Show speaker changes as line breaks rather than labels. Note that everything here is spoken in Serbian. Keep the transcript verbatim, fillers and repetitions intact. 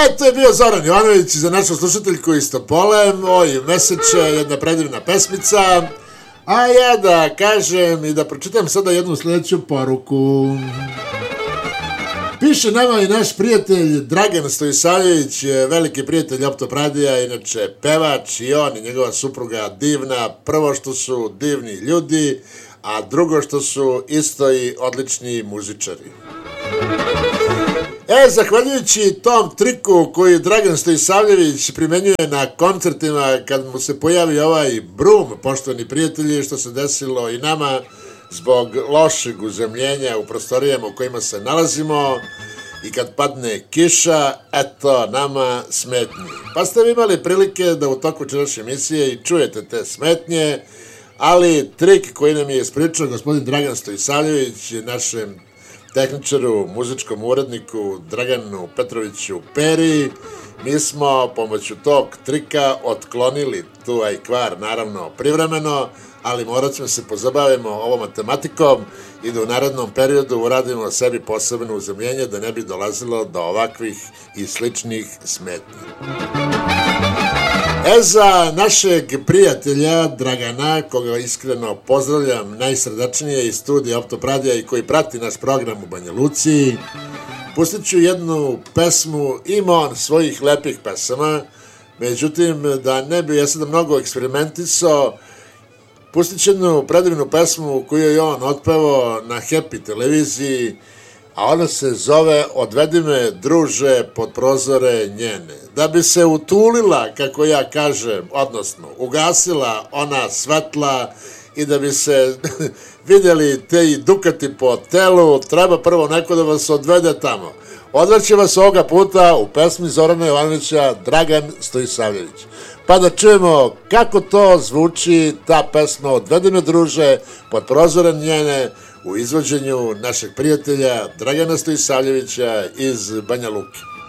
E, to je bio Zoran Jovanović za našu slušateljku iz Topole, Oj meseče, jedna predivna pesmica. A ja da kažem i da pročitam sada jednu sljedeću poruku. Piše nama i naš prijatelj Dragan Stojisavljević, veliki prijatelj Optopradija, inače pevač, i on i njegova supruga divna. Prvo što su divni ljudi, a drugo što su isto i odlični muzičari. E, zahvaljujući tom triku koji Dragan Stojisavljević primenjuje na koncertima kad mu se pojavi ovaj brum, poštovani prijatelji, što se desilo i nama zbog lošeg uzemljenja u prostorijama u kojima se nalazimo i kad padne kiša, eto nama smetnji. Pa ste vi imali prilike da u toku čerašnje emisije i čujete te smetnje, ali trik koji nam je ispričao gospodin Dragan Stojisavljević, našem tehničaru, muzičkom uredniku Draganu Petroviću Peri, mi smo pomoću tog trika otklonili tu ajkvar, naravno privremeno, ali morat ćemo se pozabavimo ovom matematikom i da u narednom periodu uradimo sebi posebno uzemljenje da ne bi dolazilo do ovakvih i sličnih smetnji. E, za našeg prijatelja Dragana, koga iskreno pozdravljam najsrdačnije iz studija Optopradija i koji prati naš program u Banja Luci, pustit ću jednu pesmu, ima on svojih lepih pesama, međutim, da ne bi ja sada mnogo eksperimentisao, pustit ću jednu predivnu pesmu koju je on otpevao na Happy televiziji, a ona se zove Odvedi me, druže, pod prozore njene. Da bi se utulila, kako ja kažem, odnosno ugasila ona svetla i da bi se vidjeli te i dukati po telu, treba prvo neko da vas odvede tamo. Odveće vas ovoga puta u pesmi Zorana Jovanovića Dragan Stojisavljević. Pa da čujemo kako to zvuči ta pesma Odvedi me, druže, pod prozore njene, u izvođenju našeg prijatelja Dragana Stojisavljevića iz Banja Luke.